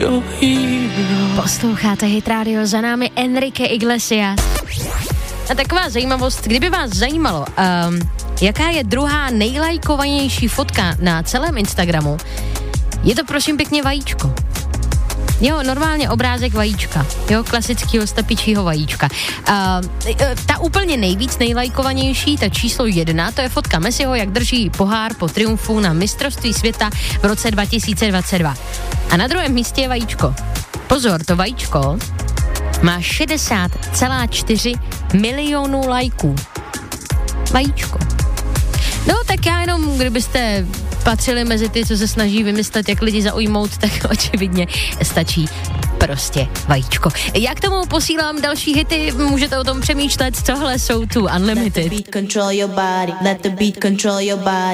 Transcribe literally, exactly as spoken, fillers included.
Posloucháte Hit Radio, za námi Enrique Iglesias. A taková zajímavost, kdyby vás zajímalo, um, jaká je druhá nejlajkovanější fotka na celém Instagramu, je to prosím pěkně vajíčko. Jo, normálně obrázek vajíčka, jo, klasického stepičího vajíčka. Uh, ta úplně nejvíc nejlajkovanější, ta číslo jedna, to je fotka Messiho, jak drží pohár po triumfu na mistrovství světa v roce dva tisíce dvacet dva. A na druhém místě je vajíčko. Pozor, to vajíčko má šedesát celá čtyři milionů lajků. Vajíčko. No, tak já jenom, kdybyste patřili mezi ty, co se snaží vymyslet, jak lidi zaujmout, tak očividně stačí prostě vajíčko. Já k tomu posílám další hity, můžete o tom přemýšlet, tohle jsou tu Unlimited. Let the beat control your body, let the beat control your body.